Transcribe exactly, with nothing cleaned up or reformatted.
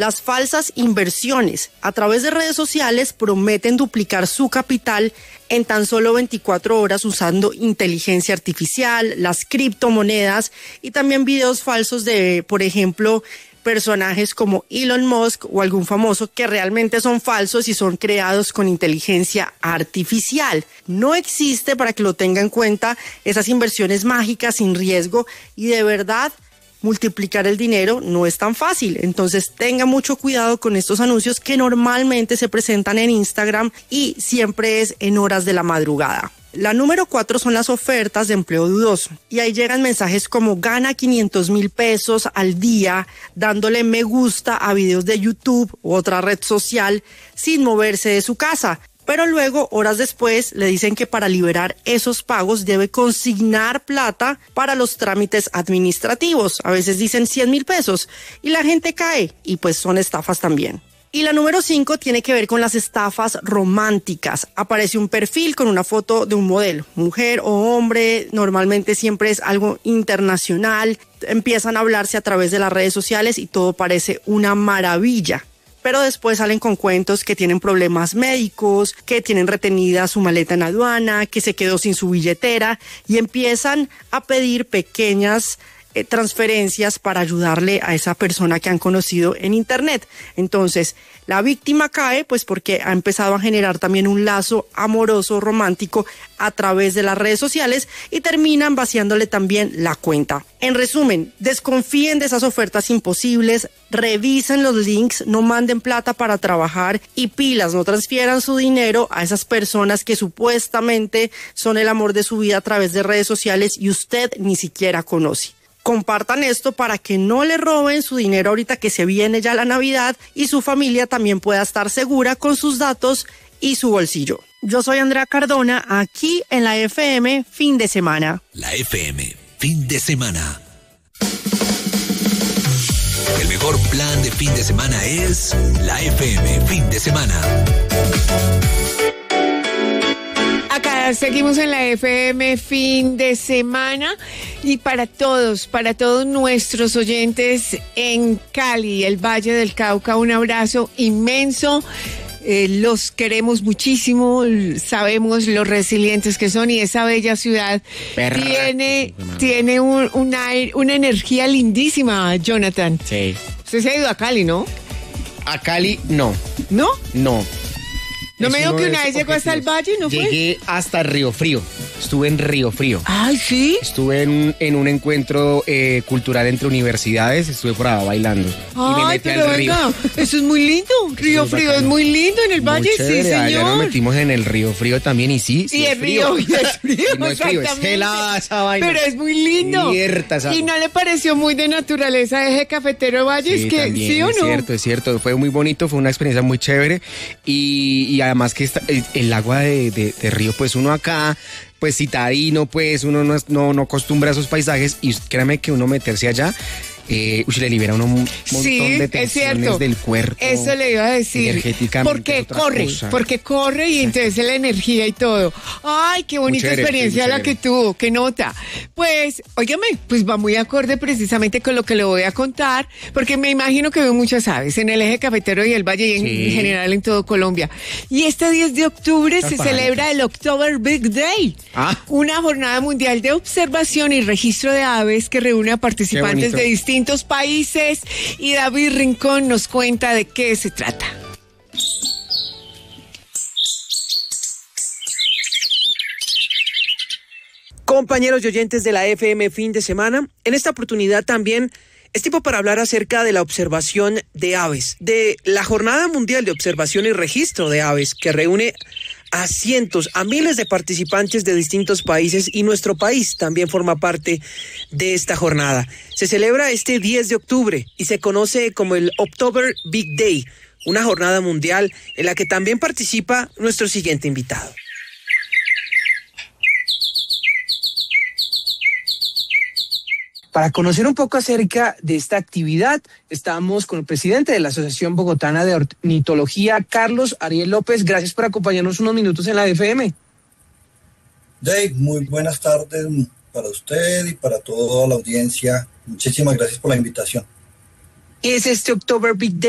Las falsas inversiones a través de redes sociales prometen duplicar su capital en tan solo veinticuatro horas usando inteligencia artificial, las criptomonedas y también videos falsos de, por ejemplo, personajes como Elon Musk o algún famoso que realmente son falsos y son creados con inteligencia artificial. No existe, para que lo tenga en cuenta, esas inversiones mágicas sin riesgo y de verdad multiplicar el dinero no es tan fácil. Entonces tenga mucho cuidado con estos anuncios que normalmente se presentan en Instagram y siempre es en horas de la madrugada. La número cuatro son las ofertas de empleo dudoso y ahí llegan mensajes como gana quinientos mil pesos al día dándole me gusta a videos de YouTube u otra red social sin moverse de su casa. Pero luego, horas después, le dicen que para liberar esos pagos debe consignar plata para los trámites administrativos. A veces dicen cien mil pesos y la gente cae y pues son estafas también. Y la número cinco tiene que ver con las estafas románticas. Aparece un perfil con una foto de un modelo, mujer o hombre, normalmente siempre es algo internacional. Empiezan a hablarse a través de las redes sociales y todo parece una maravilla. Pero después salen con cuentos que tienen problemas médicos, que tienen retenida su maleta en aduana, que se quedó sin su billetera y empiezan a pedir pequeñas eh, transferencias para ayudarle a esa persona que han conocido en internet. Entonces, la víctima cae pues porque ha empezado a generar también un lazo amoroso, romántico a través de las redes sociales y terminan vaciándole también la cuenta. En resumen, desconfíen de esas ofertas imposibles, revisen los links, no manden plata para trabajar y pilas, no transfieran su dinero a esas personas que supuestamente son el amor de su vida a través de redes sociales y usted ni siquiera conoce. Compartan esto para que no le roben su dinero ahorita que se viene ya la Navidad y su familia también pueda estar segura con sus datos y su bolsillo. Yo soy Andrea Cardona, aquí en la F M Fin de Semana. La F M Fin de Semana. El mejor plan de fin de semana es la F M Fin de Semana. Acá seguimos en la F M Fin de Semana y para todos, para todos nuestros oyentes en Cali, el Valle del Cauca, un abrazo inmenso. Eh, los queremos muchísimo, sabemos lo resilientes que son y esa bella ciudad Perra. tiene, tiene un, un aire, una energía lindísima, Jonathan. Sí. Usted se ha ido a Cali, ¿no? A Cali, no. ¿No? No. ¿No me dijo que una vez objetivos. llegó hasta el Valle, no fue? Llegué hasta Río Frío. Estuve en Río Frío. Ay, ¿sí? Estuve en, en un encuentro eh, cultural entre universidades. Estuve por allá bailando. Ay, y me metí pero al río. venga, eso es muy lindo. Río es Frío bacano. es muy lindo en el Valle, Muy chévere. sí, señor. Allá nos metimos en el Río Frío también y sí, sí y es el río, y es frío, Y no es frío, es exactamente. helada esa vaina. Pero es muy lindo. Cierta esa ¿Y no le pareció muy de naturaleza eje cafetero Valle? Sí, Es que, también, ¿sí o no? es cierto, es cierto. Fue muy bonito, fue una experiencia muy chévere. Y, y además que esta, el, el agua de, de, de río, pues uno acá, pues citadino, pues uno no, es- no, no acostumbra a esos paisajes. Y créame que uno meterse allá, eh, uy, le libera a uno un montón Sí, de es tensiones cierto. del cuerpo. Eso le iba a decir. Energéticamente Porque es otra corre, cosa. porque corre y entonces la energía y todo. Ay, qué bonita chévere, experiencia muy la que chévere. tuvo, qué nota. Pues, óigame, pues va muy acorde precisamente con lo que le voy a contar, porque me imagino que veo muchas aves en el eje cafetero y el Valle y en Sí. general en todo Colombia. Y este diez de octubre Las se pajaritas. celebra el October Big Day, Ah. una jornada mundial de observación y registro de aves que reúne a participantes bonito. de distintos países y David Rincón nos cuenta de qué se trata. Compañeros y oyentes de la F M Fin de Semana, en esta oportunidad también es tiempo para hablar acerca de la observación de aves, de la Jornada Mundial de Observación y Registro de Aves, que reúne a cientos, a miles de participantes de distintos países y nuestro país también forma parte de esta jornada. Se celebra este diez de octubre y se conoce como el October Big Day, una jornada mundial en la que también participa nuestro siguiente invitado. Para conocer un poco acerca de esta actividad, estamos con el presidente de la Asociación Bogotana de Ornitología, Carlos Ariel López. Gracias por acompañarnos unos minutos en la F M. Dave, muy buenas tardes para usted y para toda la audiencia. Muchísimas gracias por la invitación. Es este October Big Day